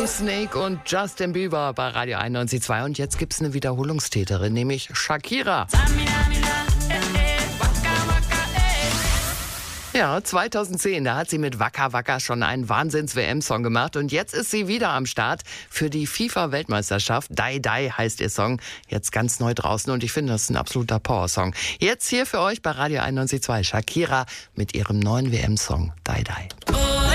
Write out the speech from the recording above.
Snake und Justin Bieber bei Radio 91.2. Und jetzt gibt's eine Wiederholungstäterin, nämlich Shakira. Ja, 2010, da hat sie mit Waka Waka schon einen Wahnsinns-WM-Song gemacht. Und jetzt ist sie wieder am Start für die FIFA-Weltmeisterschaft. Die Die heißt ihr Song, jetzt ganz neu draußen. Und ich finde, das ist ein absoluter Power-Song. Jetzt hier für euch bei Radio 91.2 Shakira mit ihrem neuen WM-Song Die Die.